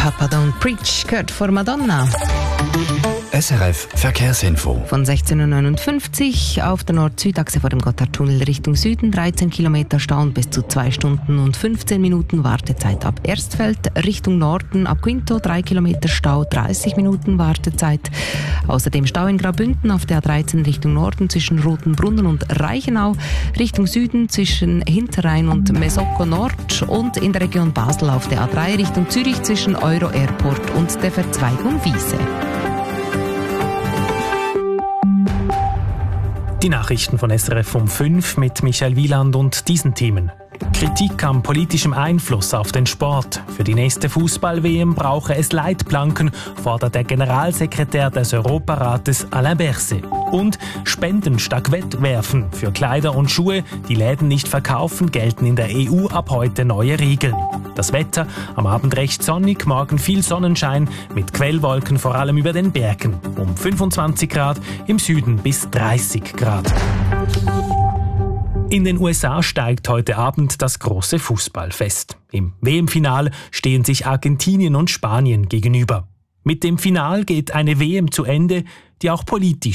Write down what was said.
Papa Don't Preach gehört vor Madonna. SRF Verkehrsinfo. Von 16.59 Uhr auf der Nord-Süd-Achse vor dem Gotthardtunnel Richtung Süden 13 Kilometer Stau und bis zu 2 Stunden und 15 Minuten Wartezeit ab Erstfeld. Richtung Norden ab Quinto 3 Kilometer Stau, 30 Minuten Wartezeit. Außerdem Stau in Graubünden auf der A13 Richtung Norden zwischen Rotenbrunnen und Reichenau. Richtung Süden zwischen Hinterrhein und Mesocco Nord und in der Region Basel auf der A3 Richtung Zürich zwischen Euro Airport und der Verzweigung Wiese. Die Nachrichten von SRF um 5 mit Michael Wieland und diesen Themen. Kritik am politischem Einfluss auf den Sport. Für die nächste Fußball-WM brauche es Leitplanken, fordert der Generalsekretär des Europarates Alain Berset. Und Spenden statt Wettwerfen. Für Kleider und Schuhe, die Läden nicht verkaufen, gelten in der EU ab heute neue Regeln. Das Wetter, am Abend recht sonnig, morgen viel Sonnenschein, mit Quellwolken vor allem über den Bergen. Um 25 Grad, im Süden bis 30 Grad. In den USA steigt heute Abend das große Fußballfest. Im WM-Final stehen sich Argentinien und Spanien gegenüber. Mit dem Final geht eine WM zu Ende, die auch politisch